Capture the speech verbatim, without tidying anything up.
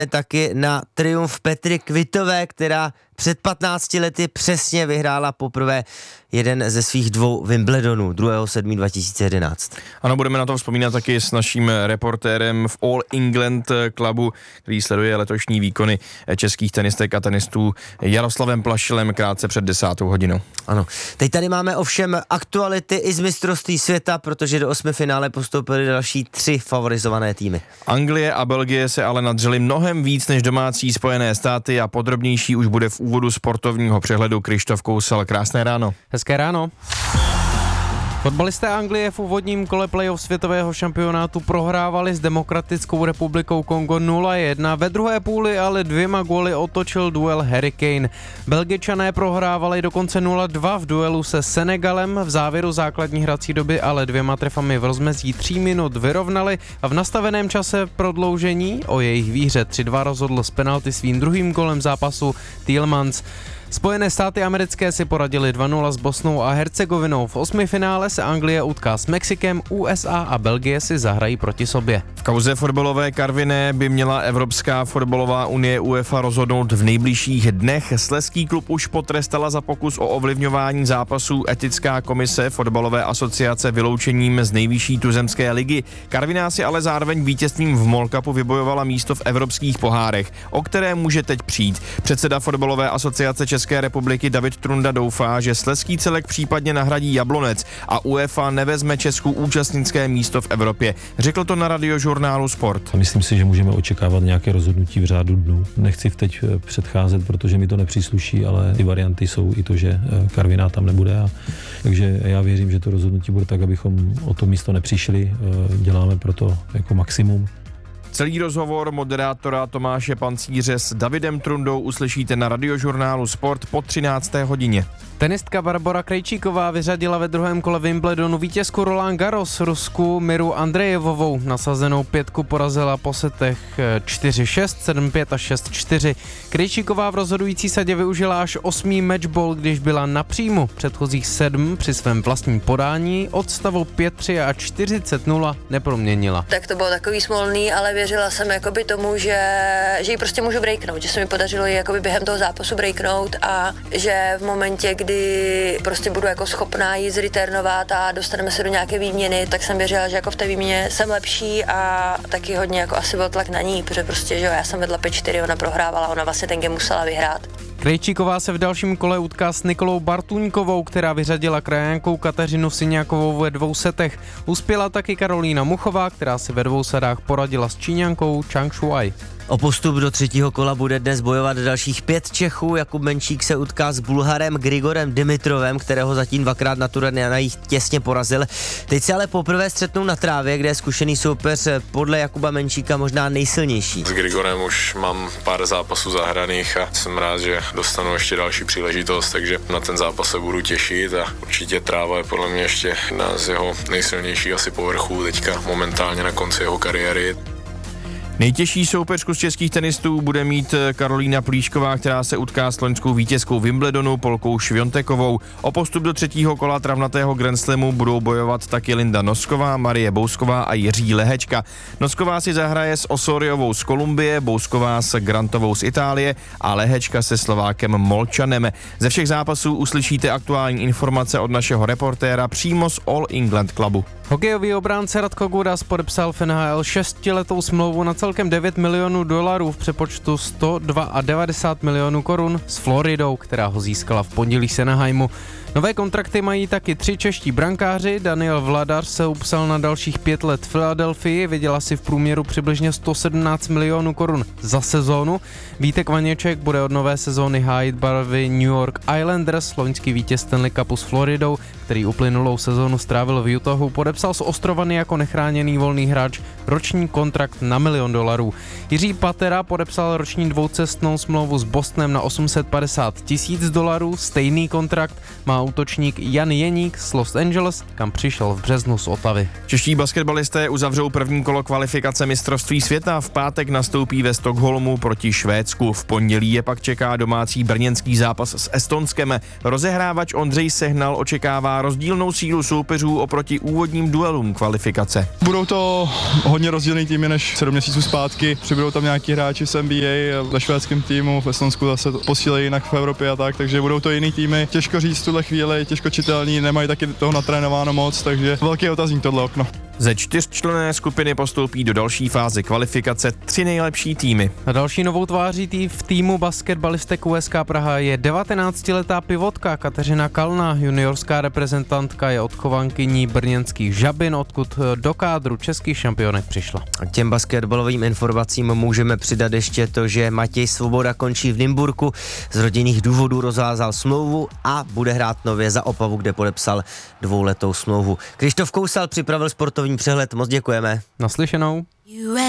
taky na triumf Petry Kvitové, která před patnácti lety přesně vyhrála poprvé jeden ze svých dvou Wimbledonů, druhého sedmého dva tisíce jedenáct. Ano, budeme na to vzpomínat taky s naším reportérem v All England klubu, který sleduje letošní výkony českých tenistek a tenistů, Jaroslavem Plašilem krátce před desátou hodinou. Ano, teď tady máme ovšem aktuality i z mistrovství světa, protože do osmifinále postoupily další tři favorizované týmy. Anglie a Belgie se ale nadřely mnohem víc než domácí Spojené státy a podrobnější už bude v úvodu sportovního přehledu Krištof Kousal. Krásné ráno. Hezké ráno. Fotbalisté Anglie v úvodním kole playoff světového šampionátu prohrávali s Demokratickou republikou Kongo nula jedna. Ve druhé půli ale dvěma góly otočil duel Harry Kane. Belgičané prohrávali dokonce nula dva v duelu se Senegalem. V závěru základní hrací doby ale dvěma trefami v rozmezí tří minut vyrovnali a v nastaveném čase prodloužení o jejich výhře tři dva rozhodl z penalty svým druhým golem zápasu Tielemans. Spojené státy americké si poradili dva nula s Bosnou a Hercegovinou. V osmifinále se Anglie utká s Mexikem, U S A a Belgie si zahrají proti sobě. V kauze fotbalové Karviné by měla Evropská fotbalová unie UEFA rozhodnout v nejbližších dnech. Slezský klub už potrestala za pokus o ovlivňování zápasů etická komise fotbalové asociace vyloučením z nejvyšší tuzemské ligy. Karviná si ale zároveň vítězstvím v Mall Cupu vybojovala místo v evropských pohárech, o které může teď přijít. Předseda fotbalové asociace České republiky David Trunda doufá, že slezský celek případně nahradí Jablonec a UEFA nevezme Česku účastnické místo v Evropě. Řekl to na radiožurnálu Sport. Myslím si, že můžeme očekávat nějaké rozhodnutí v řádu dnů. Nechci v teď předcházet, protože mi to nepřísluší, ale ty varianty jsou i to, že Karviná tam nebude. A, takže já věřím, že to rozhodnutí bude tak, abychom o to místo nepřišli. Děláme proto jako maximum. Celý rozhovor moderátora Tomáše Pancíře s Davidem Trundou uslyšíte na radiožurnálu Sport po třinácté hodině. Tenistka Barbora Krejčíková vyřadila ve druhém kole Wimbledonu vítězku Roland Garros Rusku Miru Andrejevovou. Nasazenou pětku porazila po setech čtyři šest, sedm pět a šest čtyři. Krejčíková v rozhodující sadě využila až osmý matchball, když byla na příjmu. Předchozích sedm při svém vlastním podání od stavu pět tři a čtyřicet nula neproměnila. Tak to bylo takový smolný, ale věřila jsem jakoby tomu, že, že ji prostě můžu breaknout, že se mi podařilo ji jakoby během toho zápasu breaknout a že v momentě, kdy prostě budu jako schopná jí zreturnovat a dostaneme se do nějaké výměny, tak jsem věřila, že jako v té výměně jsem lepší a taky hodně jako asi byl tlak na ní, protože prostě, že jo, já jsem vedla pět čtyři, ona prohrávala, ona vlastně ten game musela vyhrát. Krejčíková se v dalším kole utká s Nikolou Bartuňkovou, která vyřadila krajankou Kateřinu Syňákovou ve dvou setech. Uspěla taky Karolína Muchová, která si ve dvou sadách poradila s Číňankou Chang Shuai. O postup do třetího kola bude dnes bojovat dalších pět Čechů. Jakub Menčík se utká s Bulharem Grigorem Dimitrovem, kterého zatím dvakrát na turnajích těsně porazil. Teď se ale poprvé střetnou na trávě, kde je zkušený soupeř podle Jakuba Menčíka možná nejsilnější. S Grigorem už mám pár zápasů zahraných a jsem rád, že dostanu ještě další příležitost, takže na ten zápas se budu těšit a určitě tráva je podle mě ještě jedna z jeho nejsilnějších asi povrchů teďka momentálně na konci jeho kariéry. Nejtěžší soupeřku z českých tenistů bude mít Karolína Plíšková, která se utká s loňskou vítězkou Wimbledonu Polkou Šviontekovou. O postup do třetího kola travnatého Grand Slamu budou bojovat taky Linda Nosková, Marie Bousková a Jiří Lehečka. Nosková si zahraje s Osoriovou z Kolumbie, Bousková s Grantovou z Itálie a Lehečka se Slovákem Molčanem. Ze všech zápasů uslyšíte aktuální informace od našeho reportéra přímo z All England klubu. Hokejový obránce Radko Gudas podepsal v N H L šestiletou smlouvu na celkem devět milionů dolarů v přepočtu sto devadesát dva milionů korun s Floridou, která ho získala v pondělí z Anaheimu. Nové kontrakty mají taky tři čeští brankáři. Daniel Vladar se upsal na dalších pět let v Philadelphii, vydělá si v průměru přibližně sto sedmnáct milionů korun za sezónu. Vítek Vaněček bude od nové sezóny hájit barvy New York Islanders, loňský vítěz Stanley Cupu s Floridou, který uplynulou sezónu strávil v Utahu, podepsal s Ostrovany jako nechráněný volný hráč roční kontrakt na milion dolarů. Jiří Patera podepsal roční dvoucestnou smlouvu s Bostonem na osm set padesát tisíc dolarů, stejný kontrakt má má útočník Jan Jeník z Los Angeles, kam přišel v březnu z Ottawy. Čeští basketbalisté uzavřou první kolo kvalifikace mistrovství světa. V pátek nastoupí ve Stockholmu proti Švédsku. V pondělí je pak čeká domácí brněnský zápas s Estonskem. Rozehrávač Ondřej Sehnal očekává rozdílnou sílu soupeřů oproti úvodním duelům kvalifikace. Budou to hodně rozdílný týmy než sedm měsíců zpátky. Přibudou tam nějaký hráči z N B A, ve švédském týmu, v Estonsku zase posílejí jinak v Evropě a tak, takže budou to jiný týmy. Těžko říct v tuhle chvíli, těžko čitelný, nemají taky toho natrénováno moc, takže velký otazník tohle okno. Ze čtyřčlenné skupiny postoupí do další fáze kvalifikace tři nejlepší týmy. A další novou tváří tý v týmu basketbalistek U S K Praha je devatenáctiletá pivotka Kateřina Kalna. Juniorská reprezentantka je odchovankyní brněnských Žabin, odkud do kádru českých šampionek přišla. A k těm basketbalovým informacím můžeme přidat ještě to, že Matěj Svoboda končí v Nymburku, z rodinných důvodů rozvázal smlouvu a bude hrát nově za Opavu, kde podepsal dvouletou smlouvu. Krištof Kousal připravil sportovní přehled, moc děkujeme. Naslyšenou.